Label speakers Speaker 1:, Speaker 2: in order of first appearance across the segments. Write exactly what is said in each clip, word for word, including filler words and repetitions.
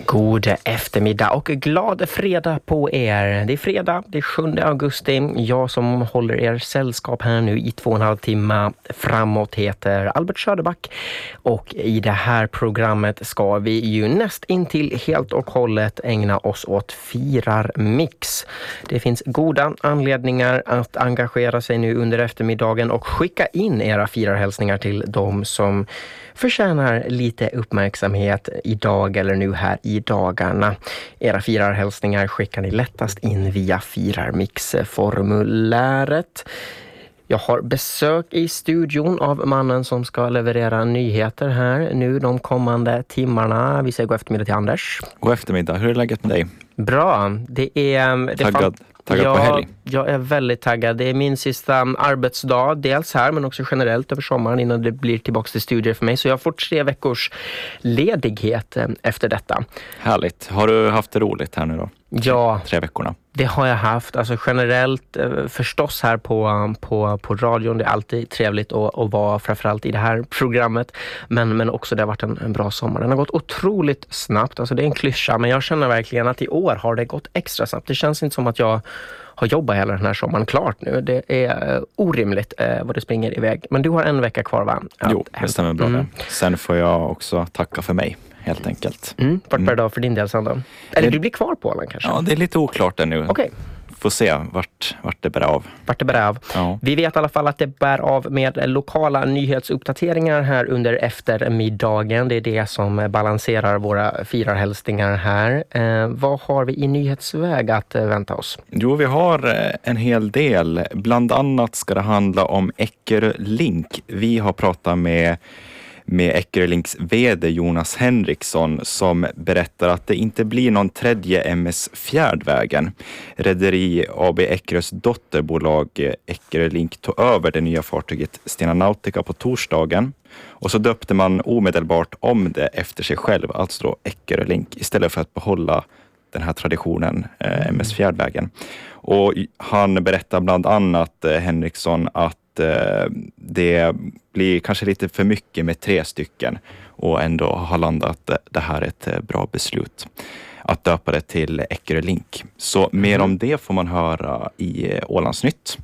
Speaker 1: God eftermiddag och glad fredag på er. Det är fredag, det är sjunde augusti. Jag som håller er sällskap här nu i två och en halv timme framåt heter Albert Söderback. Och i det här programmet ska vi ju näst intill helt och hållet ägna oss åt firarmix. Det finns goda anledningar att engagera sig nu under eftermiddagen och skicka in era firarhälsningar till de som förtjänar lite uppmärksamhet idag eller nu här i dagarna. Era firarhälsningar skickar ni lättast in via firarmix-formuläret. Jag har besök i studion av mannen som ska leverera nyheter här nu de kommande timmarna. Vi säger god eftermiddag till Anders.
Speaker 2: God eftermiddag, hur är läget med dig?
Speaker 1: Bra, det är... Det
Speaker 2: taggad
Speaker 1: fan...
Speaker 2: taggad
Speaker 1: ja,
Speaker 2: på helg?
Speaker 1: Jag är väldigt taggad. Det är min sista arbetsdag, dels här men också generellt över sommaren innan det blir tillbaka till studier för mig. Så jag får tre veckors ledighet efter detta.
Speaker 2: Härligt. Har du haft det roligt här nu då?
Speaker 1: Ja,
Speaker 2: Tre veckorna.
Speaker 1: Det har jag haft. Alltså generellt förstås här på, på, på radion. Det är alltid trevligt att, att vara framförallt i det här programmet. Men, men också det har varit en, en bra sommar. Den har gått otroligt snabbt. Alltså det är en klyscha. Men jag känner verkligen att i år har det gått extra snabbt. Det känns inte som att jag har jobbat hela den här sommaren klart nu. Det är orimligt eh, vad det springer iväg. Men du har en vecka kvar, va? Att
Speaker 2: jo, det stämmer bra. Mm. Sen får jag också tacka för mig. Helt enkelt.
Speaker 1: Mm. Vart
Speaker 2: mm.
Speaker 1: per dag för din del, Sandra? Eller du blir kvar på Åland kanske?
Speaker 2: Ja, det är lite oklart ännu.
Speaker 1: Okej. Okay.
Speaker 2: Får se vart, vart det bär av.
Speaker 1: Vart det bär av.
Speaker 2: Ja.
Speaker 1: Vi vet i alla fall att det bär av med lokala nyhetsuppdateringar här under eftermiddagen. Det är det som balanserar våra firarhälsningar här. Eh, vad har vi i nyhetsväg att eh, vänta oss?
Speaker 2: Jo, vi har en hel del. Bland annat ska det handla om Eckerölink. Vi har pratat med med Eckerölinks vd Jonas Henriksson som berättar att det inte blir någon tredje M S Fjärdvägen. Rederi A B Eckerös dotterbolag Eckerölink tog över det nya fartyget Stena Nautica på torsdagen och så döpte man omedelbart om det efter sig själv, alltså då Eckerölink, istället för att behålla den här traditionen eh, M S Fjärdvägen. Och han berättar bland annat eh, Henriksson att det blir kanske lite för mycket med tre stycken och ändå har landat det här är ett bra beslut att döpa det till Eckerölink. Så mm. mer om det får man höra i Ålandsnytt.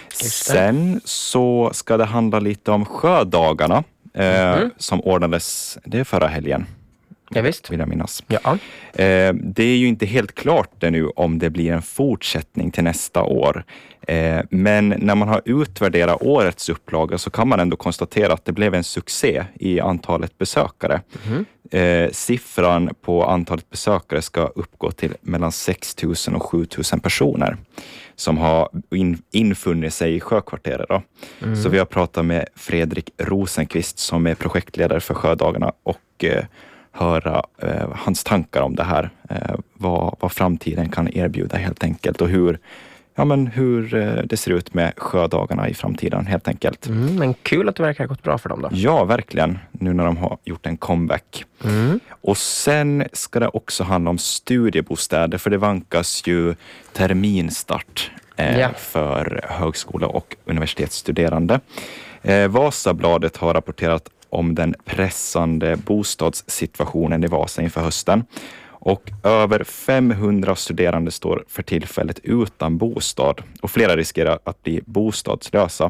Speaker 2: Sen så ska det handla lite om sjödagarna mm. eh, som ordnades det förra helgen.
Speaker 1: Ja, visst.
Speaker 2: Vill jag minnas.
Speaker 1: Ja.
Speaker 2: Eh, det är ju inte helt klart nu om det blir en fortsättning till nästa år. Eh, men när man har utvärderat årets upplaga så kan man ändå konstatera att det blev en succé i antalet besökare. Mm. Eh, siffran på antalet besökare ska uppgå till mellan sex tusen och sju tusen personer som har in, infunnit sig i sjökvarteret. Då. Mm. Så vi har pratat med Fredrik Rosenqvist som är projektledare för Sjödagarna och eh, höra eh, hans tankar om det här. Eh, vad, vad framtiden kan erbjuda helt enkelt och hur, ja, men hur eh, det ser ut med sjödagarna i framtiden helt enkelt.
Speaker 1: Mm, men kul att det verkar ha gått bra för dem då.
Speaker 2: Ja, verkligen. Nu när de har gjort en comeback. Mm. Och sen ska det också handla om studiebostäder för det vankas ju terminstart eh, ja. för högskola- och universitetsstuderande. Eh, Vasabladet har rapporterat om den pressande bostadssituationen i Vasa inför hösten. Och över femhundra studerande står för tillfället utan bostad och flera riskerar att bli bostadslösa.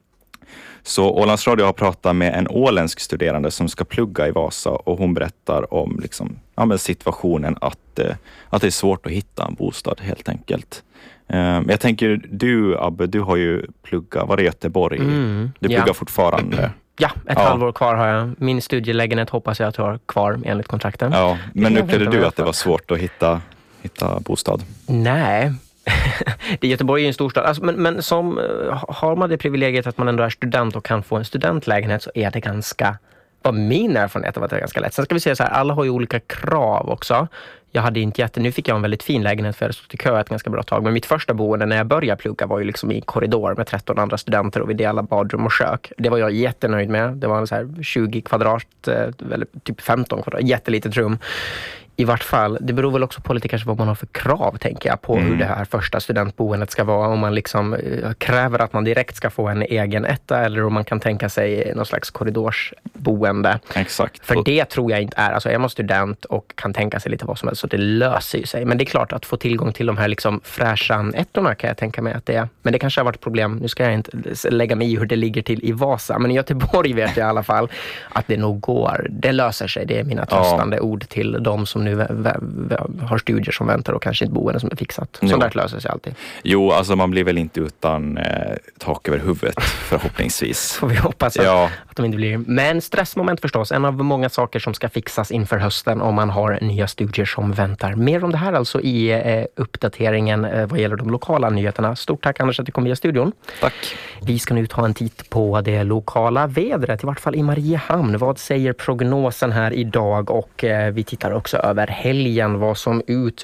Speaker 2: Så Ålands Radio har pratat med en åländsk studerande som ska plugga i Vasa och hon berättar om liksom, ja, men situationen att, eh, att det är svårt att hitta en bostad helt enkelt. Eh, jag tänker, du Abbe, du har ju pluggat, var det Göteborg? Mm, du pluggar ja. fortfarande.
Speaker 1: Ja, ett ja. halvår kvar har jag. Min studielägenhet hoppas jag att jag har kvar enligt kontrakten.
Speaker 2: Ja, men upplevde du att det var svårt att hitta, hitta bostad?
Speaker 1: Nej. det Göteborg är ju en storstad. Alltså, men, men som har man det privilegiet att man ändå är student och kan få en studentlägenhet så är det ganska... Vad min erfarenhet var att det var ganska lätt. Sen ska vi säga så här, alla har ju olika krav också. Jag hade inte jätte... Nu fick jag en väldigt fin lägenhet för jag stod i kö ett ganska bra tag. Men mitt första boende när jag började plugga var ju liksom i en korridor med tretton andra studenter och vi delade badrum och kök. Det var jag jättenöjd med. Det var en så här tjugo kvadrat, eller typ femton kvadrat, jättelitet rum I vart fall, det beror väl också på lite kanske vad man har för krav, tänker jag, på mm. hur det här första studentboendet ska vara. Om man liksom uh, kräver att man direkt ska få en egen etta, eller om man kan tänka sig någon slags korridorsboende.
Speaker 2: Exakt.
Speaker 1: För det tror jag inte är, alltså är man student och kan tänka sig lite vad som helst, så det löser ju sig. Men det är klart att få tillgång till de här liksom fräscha ettorna kan jag tänka mig att det är. Men det kanske har varit ett problem, nu ska jag inte lägga mig i hur det ligger till i Vasa, men i Göteborg vet jag i alla fall att det nog går, det löser sig. Det är mina tröstande ja. ord till de som nu har studier som väntar och kanske inte boende som är fixat. Sånt där löser sig alltid.
Speaker 2: Jo, alltså man blir väl inte utan eh, tak över huvudet förhoppningsvis.
Speaker 1: Får vi hoppas att,
Speaker 2: ja.
Speaker 1: att de inte blir. Men stressmoment förstås, en av många saker som ska fixas inför hösten om man har nya studier som väntar. Mer om det här alltså i eh, uppdateringen eh, vad gäller de lokala nyheterna. Stort tack Anders att du kom via studion.
Speaker 2: Tack.
Speaker 1: Vi ska nu ta en titt på det lokala vädret, i vart fall i Mariehamn. Vad säger prognosen här idag? Och eh, vi tittar också över helgen, vad som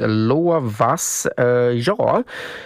Speaker 1: utlovas. Uh, ja,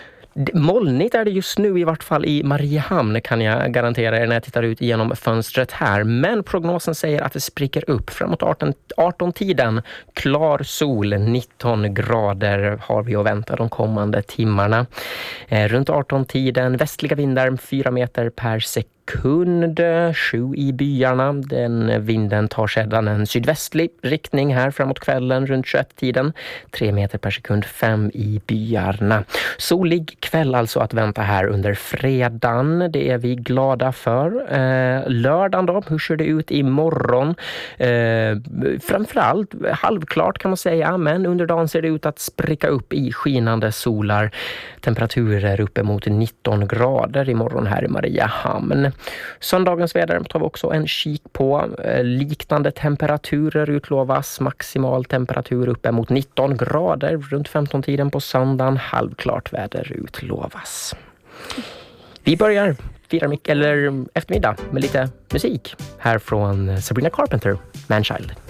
Speaker 1: molnigt är det just nu i vart fall i Mariehamn, kan jag garantera er när jag tittar ut genom fönstret här. Men prognosen säger att det spricker upp framåt arton-tiden. Klar sol, nitton grader har vi att vänta de kommande timmarna. Eh, runt arton-tiden, västliga vindar fyra meter per sekund. Kund, sju i byarna. Den vinden tar sedan en sydvästlig riktning här framåt kvällen runt tjugoett-tiden. tre meter per sekund, fem i byarna. Solig kväll alltså att vänta här under fredagen. Det är vi glada för. Eh, lördagen då, hur ser det ut imorgon? Eh, framförallt halvklart kan man säga, men under dagen ser det ut att spricka upp i skinande solar. Temperaturer uppemot nitton grader imorgon här i Mariehamn. Söndagens väder tar vi också en kik på. Liknande temperaturer utlovas. Maximal temperatur uppemot nitton grader runt femton-tiden på söndagen. Halvklart väder utlovas. Vi börjar fira mycket, eller eftermiddag med lite musik här från Sabrina Carpenter, Manchild.